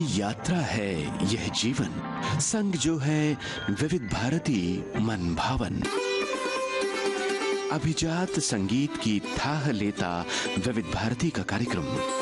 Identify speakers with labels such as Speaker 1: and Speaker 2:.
Speaker 1: यात्रा है यह जीवन, संग जो है विविध भारती मन भावन। अभिजात संगीत की थाह लेता विविध भारती का कार्यक्रम।